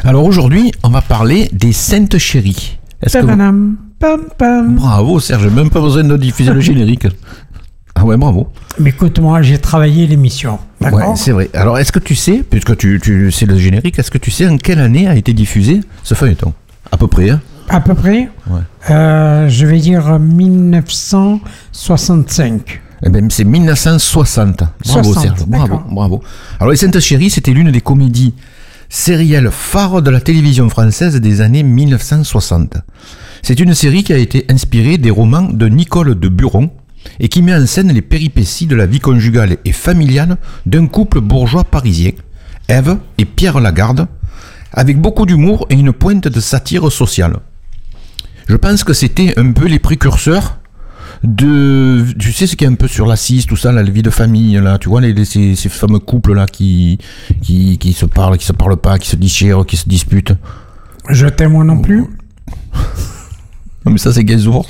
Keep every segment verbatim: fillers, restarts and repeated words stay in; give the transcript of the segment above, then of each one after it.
Alors aujourd'hui, on va parler des Saintes Chéries. Est-ce que vous... pam, pam. Bravo Serge, même pas besoin de diffuser le générique. Ah ouais, bravo. Mais écoute, moi, j'ai travaillé l'émission. D'accord. Ouais, c'est vrai. Alors, est-ce que tu sais, puisque tu, tu sais le générique, est-ce que tu sais en quelle année a été diffusé ce feuilleton? À peu près, hein? À peu près. Ouais. Euh, je vais dire dix-neuf cent soixante-cinq. Eh ben, c'est dix-neuf cent soixante. Bravo soixante, Serge, bravo, d'accord. bravo. Alors, Les Saintes Chéries, c'était l'une des comédies sérielles phares de la télévision française des années dix-neuf cent soixante. C'est une série qui a été inspirée des romans de Nicole de Buron et qui met en scène les péripéties de la vie conjugale et familiale d'un couple bourgeois parisien, Ève et Pierre Lagarde, avec beaucoup d'humour et une pointe de satire sociale. Je pense que c'était un peu les précurseurs de, tu sais, ce qui est un peu sur l'assise, tout ça, la vie de famille, là, tu vois, les, les- ces, ces fameux couples là qui, qui, qui se parlent, qui se parlent pas, qui se déchirent, qui se disputent. Je t'aime moi non plus. Non, mais ça, c'est Gainsbourg.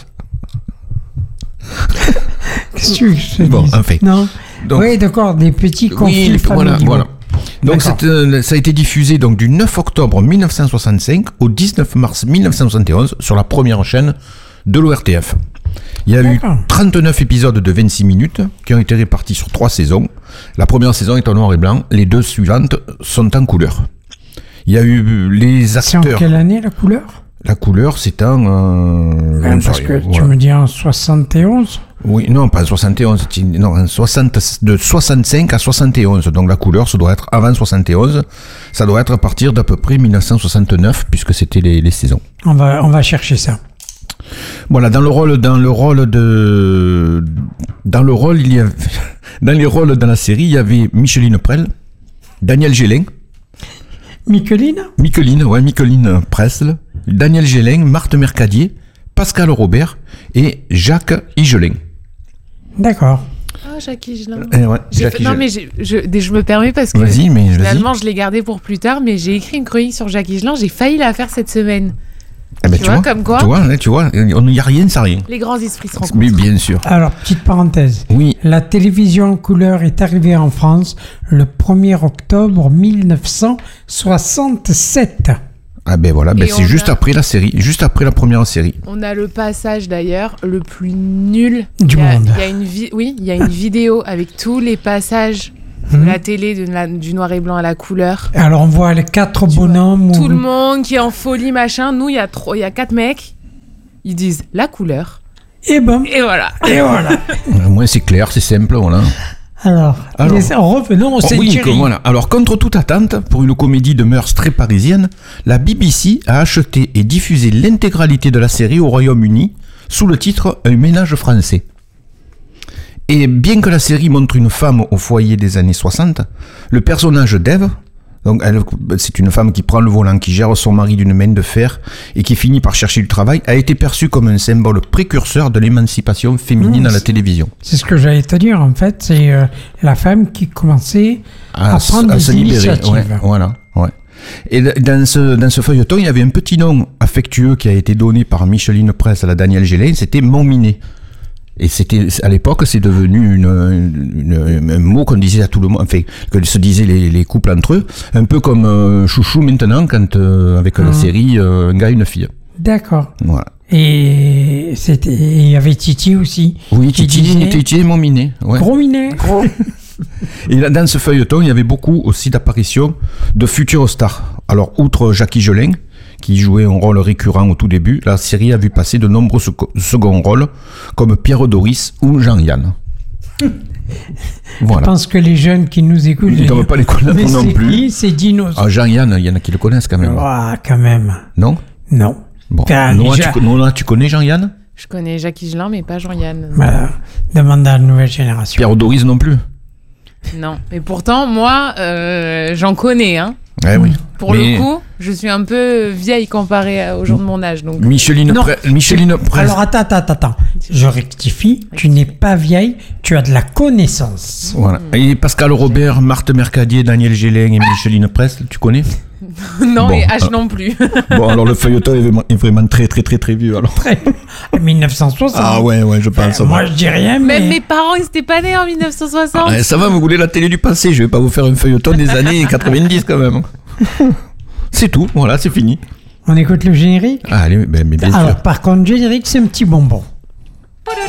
Qu'est-ce que tu veux que je te Bon, dise? enfin. Non. Donc- Oui, d'accord, des petits conflits Oui, voilà, familiaux. voilà. Donc D'accord. c'est, euh, ça a été diffusé donc du neuf octobre mille neuf cent soixante-cinq au dix-neuf mars mille neuf cent soixante et onze sur la première chaîne de l'O R T F. Il y a eu D'accord. trente-neuf épisodes de vingt-six minutes qui ont été répartis sur trois saisons. La première saison est en noir et blanc, les deux suivantes sont en couleur. Il y a eu les C'est en acteurs. quelle année la couleur? La couleur, c'est en... euh, Ouais, en- parce que tu voilà. me dis en soixante et onze. Oui, non, pas en soixante et onze, c'est- non, en soixante, de soixante-cinq à soixante et onze. Donc la couleur, ça doit être avant soixante et onze. Ça doit être à partir d'à peu près mille neuf cent soixante-neuf, puisque c'était les, les saisons. On va, on va chercher ça. Voilà, dans le rôle, dans le rôle de, dans le rôle, il y a, dans les rôles dans la série, il y avait Micheline Prel, Daniel Gélin, Micheline? Micheline, ouais, Micheline Presle, Daniel Gélin, Marthe Mercadier, Pascal Robert et Jacques Higelin. D'accord. Ah, Jacques Higelin. Eh ouais, J'ai Jacques fait- non, Higelin. mais j'ai- je, je me permets parce que Vas-y, mais vas-y. finalement, je l'ai gardé pour plus tard, mais j'ai écrit une chronique sur Jacques Higelin. J'ai failli la faire cette semaine. Eh ben, tu vois, comme quoi Tu vois, hein, tu vois, il n'y a rien sans rien. Les grands esprits se rencontrent. Mais bien sûr. Alors, petite parenthèse. Oui. La télévision en couleur est arrivée en France le premier octobre mille neuf cent soixante-sept. Ah ben voilà, ben Et c'est on juste a- après la série, juste après la première série. On a le passage d'ailleurs le plus nul Du il y a, monde. il y a une vi- oui, il y a une vidéo avec tous les passages de Mhm. la télé, de la- du noir et blanc à la couleur. Alors, on voit les quatre bonhommes. Tout où- le monde qui est en folie, machin. Nous, il y a trois, il y a quatre mecs. Ils disent la couleur. Et bon, Et voilà. et voilà. Au moins c'est clair, c'est simple, voilà. Alors, Alors. les- revenons au Oh, oui, Saint-Thierry. que voilà. Alors contre toute attente, pour une comédie de mœurs très parisienne, la B B C a acheté et diffusé l'intégralité de la série au Royaume-Uni sous le titre Un ménage français. Et bien que la série montre une femme au foyer des années soixante, le personnage d'Ève, donc elle, c'est une femme qui prend le volant, qui gère son mari d'une main de fer et qui finit par chercher du travail, a été perçue comme un symbole précurseur de l'émancipation féminine Mmh, à la c'est- télévision. C'est ce que j'allais te dire, en fait. C'est euh, la femme qui commençait à, s- prendre à des se libérer. initiatives. Ouais, voilà, ouais. Et le- dans ce, dans ce feuilleton, il y avait un petit nom affectueux qui a été donné par Micheline Presse à la Daniel Gélin, c'était Montminet. Et c'était, à l'époque, c'est devenu une, une- une- un mot qu'on disait à tout le monde, enfin, que se disaient les, les couples entre eux, un peu comme euh, chouchou maintenant, quand, euh, avec la Mhm. série euh, Un gars, une fille. D'accord. Voilà. Et c'était, et il y avait Titi aussi. Oui, qui Titi, disait, Titi et Montminet. Ouais. Gros minet. Et là, dans ce feuilleton, il y avait beaucoup aussi d'apparitions de futures stars. Alors, outre Jacques Higelin, qui jouait un rôle récurrent au tout début, la série a vu passer de nombreux seco- seconds rôles, comme Pierre Doris ou Jean-Yann. Je Voilà. pense que les jeunes qui nous écoutent, Ils ne doivent pas les connaître mais non c'est plus. qui? C'est Dinos. Ah, Jean-Yann, il y en a qui le connaissent quand même. Ah, quand même. Non Non. Bon. Enfin, Noah, déjà- tu, Noah, tu connais Jean-Yann? Je connais Jacques Higelin, mais pas Jean-Yann. Voilà. Demande à la nouvelle génération. Pierre Doris non plus? Non. Mais pourtant, moi, euh, j'en connais. Hein. Eh oui. Pour Mais le coup, je suis un peu vieille comparée à- aux gens de mon âge. Donc, Micheline, Non. Pre- Micheline Presse. Alors attends, attends, attends. Je rectifie. Tu n'es pas vieille, tu as de la connaissance. Voilà. Et Pascal Robert, Marthe Mercadier, Daniel Gélin et Micheline Presse, tu connais? non, Bon, et âge euh, non plus. Bon, alors le feuilleton est vraiment, est vraiment très, très, très, très vieux, alors. Très. mille neuf cent soixante. Ah ouais, ouais, je pense. Euh, moi, je dis rien, mais. Même mes parents, ils n'étaient pas nés en mille neuf cent soixante. Ouais, ça va, vous voulez la télé du passé, je vais pas vous faire un feuilleton des années quatre-vingt-dix quand même. C'est tout, voilà, c'est fini. On écoute le générique. Allez, ben, mais bien Alors, sûr. par contre, générique, c'est un petit bonbon.